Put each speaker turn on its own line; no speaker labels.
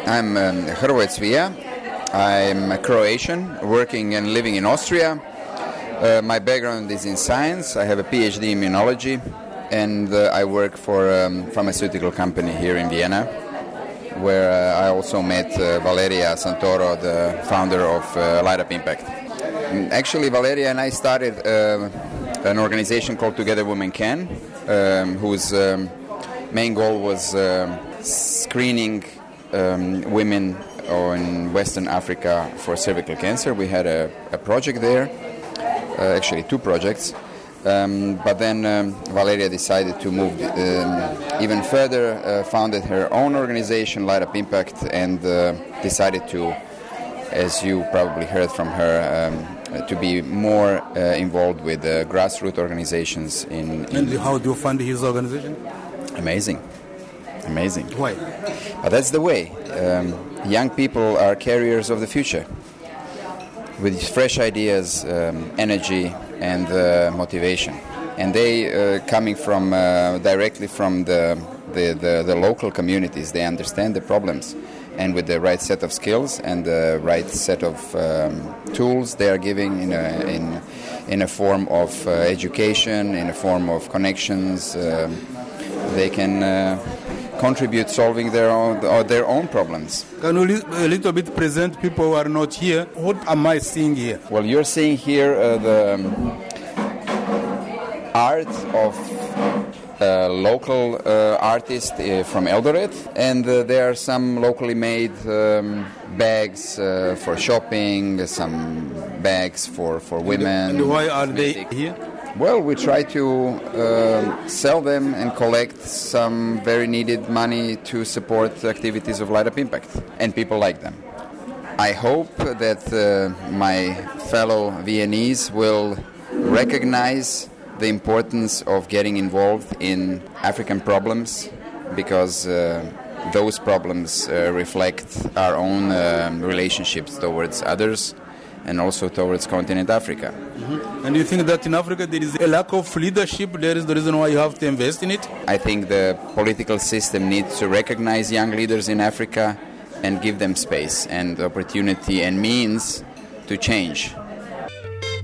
I'm Hrvoje Cvija. I'm a Croatian working and living in Austria. My background is in science. I have a PhD in immunology, and I work for a pharmaceutical company here in Vienna, where I also met Valeria Santoro, the founder of Light Up Impact. Actually, Valeria and I started an organization called Together Women Can, whose main goal was screening women in Western Africa for cervical cancer. We had a project there, actually 2 projects, but then Valeria decided to move even further, founded her own organization, Light Up Impact, and decided to, as you probably heard from her, to be more involved with grassroots organizations.
And how do you fund his organization?
Amazing.
Why?
But that's the way. Young people are carriers of the future, with fresh ideas, energy, and motivation. And they coming from directly from the local communities. They understand the problems, and with the right set of skills and the right set of tools, they are giving in a form of education, in a form of connections. They can contribute solving their own problems.
Can you a little bit present people who are not here? What am I seeing here?
Well, you're seeing here the art of local artist from Eldoret, and there are some locally made bags for shopping, some bags for women.
And why are they here?
Well, we try to sell them and collect some very needed money to support the activities of Light Up Impact, and people like them. I hope that my fellow Viennese will recognize the importance of getting involved in African problems, because those problems reflect our own relationships towards others and also towards continent Africa.
Mm-hmm. And you think that in Africa there is a lack of leadership? There is the reason why you have to invest in it?
I think the political system needs to recognize young leaders in Africa and give them space and opportunity and means to change.